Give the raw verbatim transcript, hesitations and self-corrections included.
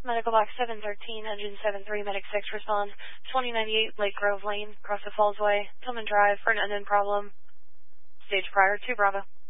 Medical box seven thirteen, engine seven three, medic six responds. twenty ninety-eight Lake Grove Lane, across the Falls Way, Tillman Drive for an unknown problem. Stage prior to Bravo.